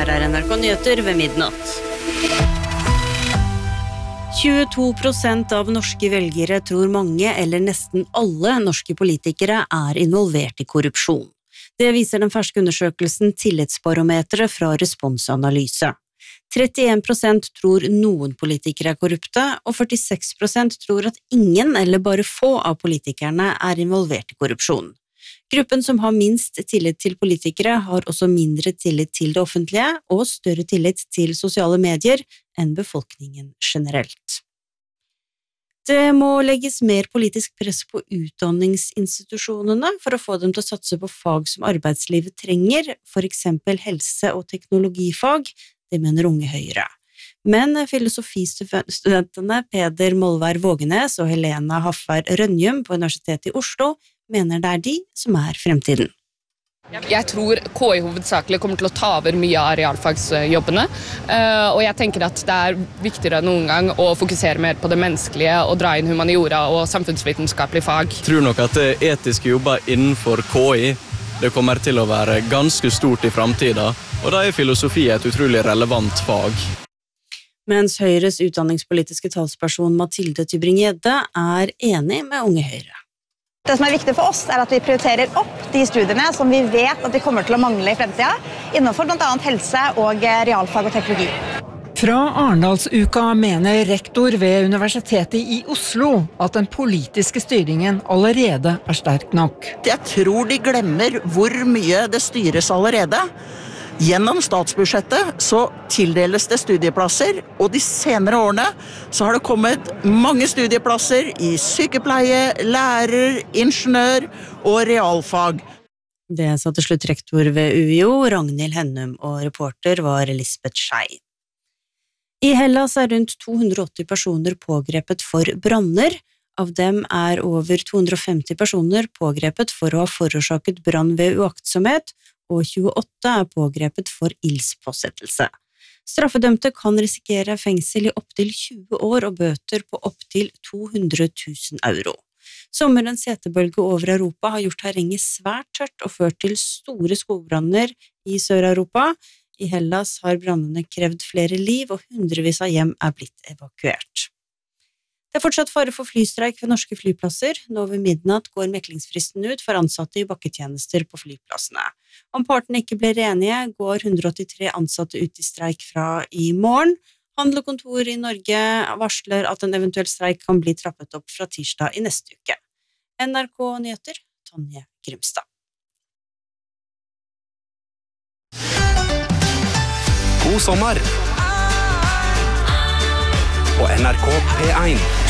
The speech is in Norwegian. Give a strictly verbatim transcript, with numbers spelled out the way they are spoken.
Her er N R K Nyheter ved midnatt. tjueto prosent av norske velgere tror mange eller nesten alle norske politikere er involvert i korrupsjon. Det viser den ferske undersøkelsen Tillitsbarometeret fra Responsanalyse. trettien prosent tror noen politikere er korrupte, og førtiseks prosent tror at ingen eller bare få av politikerne er involvert i korrupsjon. Gruppen som har minst tillit til politikere har også mindre tillit til det offentlige og større tillit til sosiale medier enn befolkningen generelt. Det må legges mer politisk press på utdanningsinstitusjonene for å få dem til å satse på fag som arbeidslivet trenger, for eksempel helse- og teknologifag, det mener Unge Høyre. Men filosofistudentene Peder Molvær Vågenes og Helena Haffar Rønjum på Universitetet i Oslo mener det er de som er fremtiden. Jeg tror K I hovedsakelig kommer til å ta over mye av realfagsjobbene, og jeg tenker at det er viktigere enn noen gang å fokusere mer på det menneskelige og dra inn humaniora og samfunnsvitenskapelige fag. Jeg tror nok at etiske jobber innenfor K I det kommer til å være ganske stort i fremtiden, og da er filosofi et utrolig relevant fag. Mens Høyres utdanningspolitiske talsperson Mathilde Tybring-Gjedde er enig med Unge Høyre. Det som er viktig for oss er at vi prioriterer opp de studiene som vi vet at vi kommer til å mangle i fremtiden, innenfor blant annet helse og realfag og teknologi. Fra Arendalsuka mener rektor ved Universitetet i Oslo at den politiske styringen allerede er sterk nok. Jeg tror de glemmer hvor mye det styres allerede. Gjennom statsbudsjettet så tildeles det studieplasser, og de senere årene så har det kommet mange studieplasser i sykepleie, lærer, ingeniør og realfag. Det sa til slutt rektor ved U I O, Ragnhild Hennum, og reporter var Lisbeth Skei. I Hellas er rundt to hundre og åtti personer pågrepet for branner. Av dem er over to hundre og femti personer pågrepet for å ha forårsaket brann ved uaktsomhet, og tjueåtte er pågrepet for ildspåsettelse. Straffedømte kan risikere fengsel i opptil tjue år og bøter på opptil to hundre tusen euro. Sommerens hetebølge over Europa har gjort terrenget svært tørt og ført til store skogbranner i Sør-Europa. I Hellas har brannene krevd flere liv, og hundrevis av hjem er blitt evakuert. Det er fortsatt fare for flystreik ved norske flyplasser. Nå ved midnatt går meklingsfristen ut for ansatte i bakketjenester på flyplassene. Om partene ikke blir enige, går hundre og åttitre ansatte ut i streik fra i morgen. Handlekontor i Norge varsler at en eventuell streik kan bli trappet opp fra tirsdag i neste uke. N R K Nyheter, Tonje Grimstad. God sommer! På N R K P én.